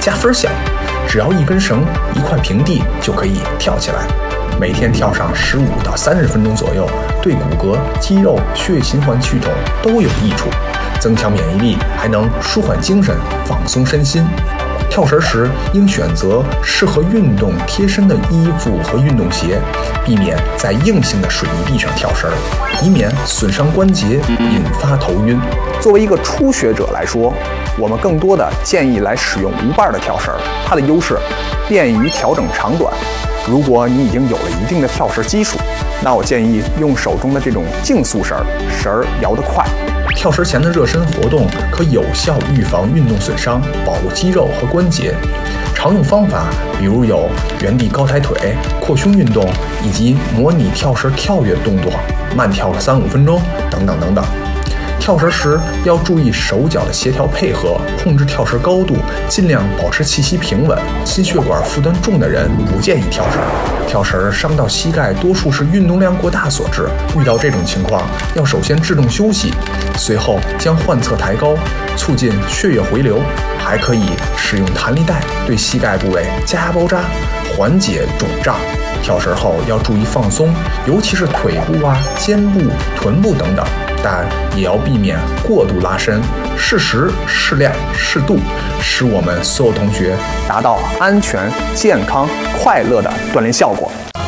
加分项，只要一根绳、一块平地就可以跳起来。每天跳上15到30分钟左右，对骨骼、肌肉、血液循环系统都有益处，增强免疫力，还能舒缓精神、放松身心。跳绳时应选择适合运动贴身的衣服和运动鞋，避免在硬性的水泥地上跳绳，以免损伤关节，引发头晕。 作为一个初学者来说，我们更多的建议来使用无把的跳绳，它的优势便于调整长短。如果你已经有了一定的跳绳基础，那我建议用手中的这种竞速绳，绳儿摇得快。 跳绳前的热身活动可有效预防运动损伤，保护肌肉和关节。常用方法比如有原地高抬腿、扩胸运动，以及模拟跳绳跳跃动作，慢跳个3-5分钟等等等等。跳绳时要注意手脚的协调配合，控制跳绳高度，尽量保持气息平稳。心血管负担重的人不建议跳绳，跳绳伤到膝盖多数是运动量过大所致。遇到这种情况，要首先制动休息，随后将患侧抬高，促进血液回流。还可以使用弹力带对膝盖部位加压包扎，缓解肿胀。跳绳后要注意放松，尤其是腿部啊、肩部、臀部等等，但也要避免过度拉伸，适时、适量、适度，使我们所有同学达到安全、健康、快乐的锻炼效果。